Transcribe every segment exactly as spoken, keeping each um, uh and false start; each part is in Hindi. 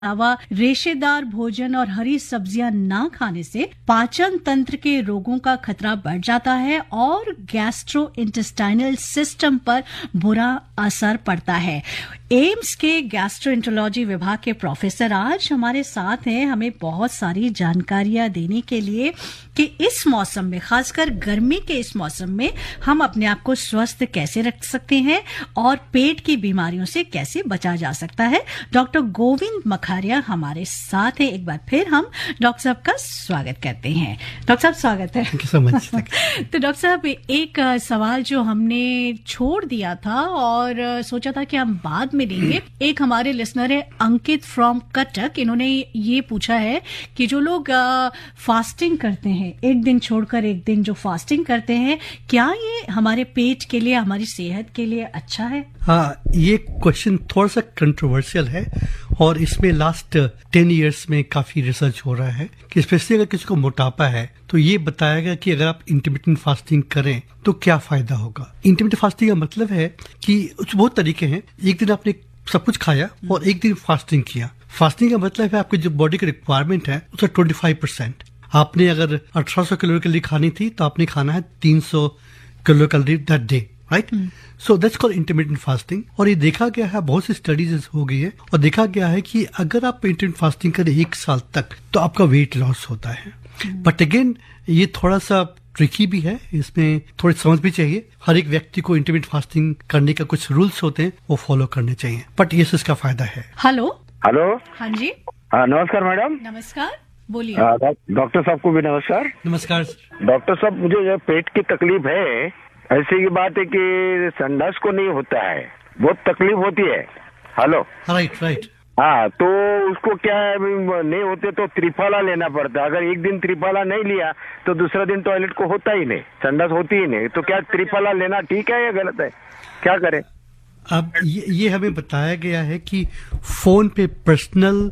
अलावा रेशेदार भोजन और हरी सब्जियां ना खाने से पाचन तंत्र के रोगों का खतरा बढ़ जाता है और गैस्ट्रोइंटेस्टाइनल सिस्टम पर बुरा असर पड़ता है। एम्स के गैस्ट्रोएंटरोलॉजी विभाग के प्रोफेसर आज हमारे साथ हैं, हमें बहुत सारी जानकारियां देने के लिए कि इस मौसम में, खासकर गर्मी के इस मौसम में, हम अपने आप को स्वस्थ कैसे रख सकते हैं और पेट की बीमारियों से कैसे बचा जा सकता है। डॉक्टर गोविंद मखारिया हमारे साथ हैं। एक बार फिर हम डॉक्टर साहब का स्वागत करते हैं। डॉक्टर साहब स्वागत है। Thank you so much. तो डॉक्टर साहब, एक सवाल जो हमने छोड़ दिया था और सोचा था कि हम बाद में लेंगे, एक हमारे लिसनर है अंकित फ्रॉम कटक, इन्होंने ये पूछा है कि जो लोग फास्टिंग करते हैं, एक दिन छोड़कर एक दिन जो फास्टिंग करते हैं, क्या ये हमारे पेट के लिए, हमारी सेहत के लिए अच्छा है? हाँ, ये क्वेश्चन थोड़ा सा कंट्रोवर्शियल है और इसमें लास्ट टेन इयर्स में काफी रिसर्च हो रहा है कि स्पेशली अगर किसी को मोटापा है तो ये बताया गया कि अगर आप इंटरमिटेंट फास्टिंग करें तो क्या फायदा होगा। इंटरमिटेंट फास्टिंग का मतलब है कि बहुत तरीके हैं। एक दिन आपने सब कुछ खाया और एक दिन फास्टिंग किया। फास्टिंग का मतलब है आपकी जो बॉडी की रिक्वायरमेंट है उसका ट्वेंटी फाइव परसेंट। आपने अगर अठारह सौ कैलोरी कैलोरी खानी थी तो आपने खाना है तीन सौ calorie calorie that day, right? So that's called intermittent fasting. और ये देखा गया है, बहुत सी स्टडीज हो गई है और देखा गया है कि अगर आप इंटरमिटेंट फास्टिंग करें एक साल तक तो आपका वेट लॉस होता है। बट अगेन ये थोड़ा सा ट्रिकी भी है, इसमें थोड़ी समझ भी चाहिए। हर एक व्यक्ति को इंटरमिटेंट फास्टिंग करने का कुछ रूल्स होते हैं, वो फॉलो करने चाहिए, बट ये इसका फायदा है। Hello hello. हाँ जी। हाँ, नमस्कार मैडम। नमस्कार, बोलिए। डॉक्टर साहब को भी नमस्कार। नमस्कार। डॉक्टर साहब, मुझे ये पेट की तकलीफ है। ऐसी की बात है कि संडास को नहीं होता है, बहुत तकलीफ होती है। हेलो। Right right. हाँ, तो उसको क्या है, नहीं होते तो त्रिफला लेना पड़ता है। अगर एक दिन त्रिफला नहीं लिया तो दूसरा दिन टॉयलेट को होता ही नहीं, संडास होती ही नहीं। तो क्या त्रिफला लेना ठीक है या गलत है, क्या करें? अब ये, ये हमें बताया गया है कि फोन पे पर्सनल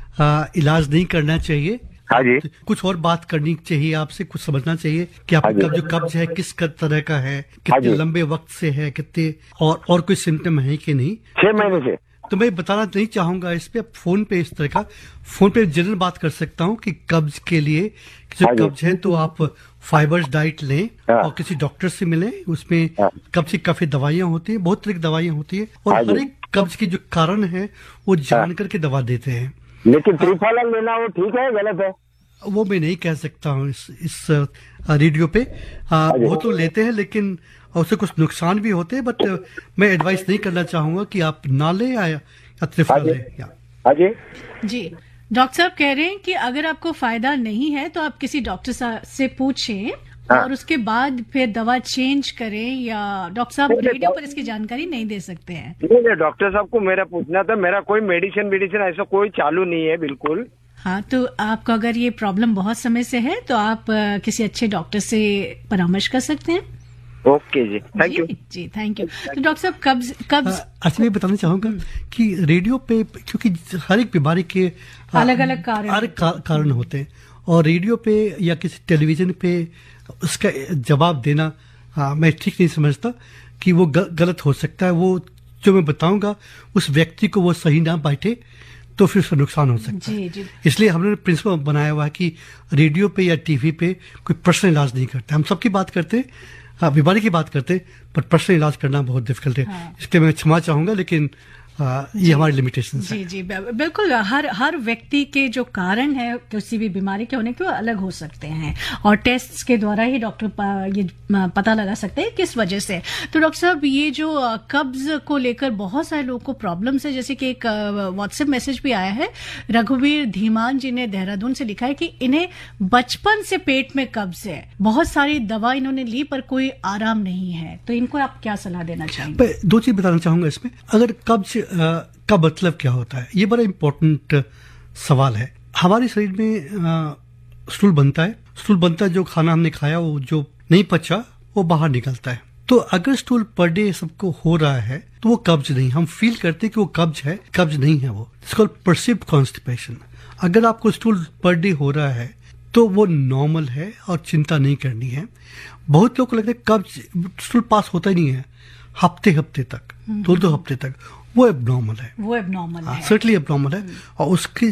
इलाज नहीं करना चाहिए। हाँ जी। कुछ और बात करनी चाहिए, आपसे कुछ समझना चाहिए कि आपका जो कब्ज है किस तरह का है, कितने लंबे वक्त से है, कितने और और कोई सिम्टम है कि नहीं। छह महीने से। तो मैं बताना नहीं चाहूंगा इस पे। फोन पे इस तरह का फोन पे जनरल बात कर सकता हूँ कि कब्ज के लिए जो कब्ज है तो आप फाइबर्स डाइट लें और किसी डॉक्टर से मिलें। उसमें कब्ज की काफी दवाइयां होती हैं, बहुत तरह की दवाइयां होती है और हर एक कब्ज की जो कारण है वो जान करके दवा देते हैं। लेकिन त्रिफला लेना वो ठीक है गलत है? वो मैं नहीं कह सकता हूँ इस इस रेडियो पे। वो तो लेते हैं लेकिन उससे कुछ नुकसान भी होते हैं, बट मैं एडवाइस नहीं करना चाहूंगा कि आप ना ले या त्रिफला लें। हाँ जी। जी, डॉक्टर साहब कह रहे हैं कि अगर आपको फायदा नहीं है तो आप किसी डॉक्टर से पूछें और उसके बाद फिर दवा चेंज करें, या डॉक्टर साहब रेडियो पर इसकी जानकारी नहीं दे सकते हैं? नहीं नहीं, डॉक्टर साहब को मेरा पूछना था। मेरा कोई मेडिसिन मेडिसिन ऐसा कोई चालू नहीं है बिल्कुल। हाँ, तो आपको अगर ये प्रॉब्लम बहुत समय से है तो आप किसी अच्छे डॉक्टर से परामर्श कर सकते हैं। Okay ji, thank you ji, thank you. तो डॉक्टर साहब कब्ज कब्ज अच्छा, मैं बताना चाहूंगा कि रेडियो पे, क्योंकि हर एक बीमारी के अलग अलग कारण अलग कारण होते हैं और रेडियो पे या किसी टेलीविजन पे उसका जवाब देना हाँ, मैं ठीक नहीं समझता कि वो गलत हो सकता है। वो जो मैं बताऊंगा उस व्यक्ति को वो सही ना बैठे तो फिर उसका नुकसान हो सकता जी, है। जी। इसलिए हमने प्रिंसिपल बनाया हुआ है कि रेडियो पे या टीवी पे कोई पर्सनल इलाज नहीं करते। हम सबकी बात करते हैं, हाँ, बीमारी की बात करते हैं, पर पर्सनल इलाज करना बहुत डिफिकल्ट है। हाँ। इसके मैं क्षमा चाहूंगा, लेकिन आ, ये हमारी लिमिटेशन है। जी जी, बिल्कुल। हर हर व्यक्ति के जो कारण है किसी भी बीमारी के होने के वो अलग हो सकते हैं और टेस्ट्स के द्वारा ही डॉक्टर ये पता लगा सकते हैं किस वजह से। तो डॉक्टर साहब, ये जो कब्ज को लेकर बहुत सारे लोगों को प्रॉब्लम्स है, जैसे कि एक व्हाट्सएप मैसेज भी आया है, रघुवीर धीमान जी ने देहरादून से लिखा है कि इन्हें बचपन से पेट में कब्ज है, बहुत सारी दवा इन्होंने ली पर कोई आराम नहीं है, तो इनको आप क्या सलाह देना चाहेंगे? दो चीज बताना चाहूंगा इसमें। अगर कब्ज का मतलब क्या होता है, ये बड़ा इम्पोर्टेंट सवाल है। हमारे शरीर में स्टूल बनता है, स्टूल बनता है, जो खाना हमने खाया वो जो नहीं पचा वो बाहर निकलता है। तो अगर स्टूल पर डे सबको हो रहा है तो वो कब्ज नहीं, हम फील करते हैं कि वो कब्ज है, कब्ज नहीं है वो। इसको परसिव्ड कॉन्स्टिपेशन। अगर आपको स्टूल पर डे हो रहा है तो वो नॉर्मल है और चिंता नहीं करनी है। बहुत लोग को लगता है कब्ज स्टूल पास होता ही नहीं है, हफ्ते हफ्ते तक, दो दो हफ्ते तक वो एबनॉर्मल है, वो एबनॉर्मल है। सर्टनली एबनॉर्मल है। और उसकी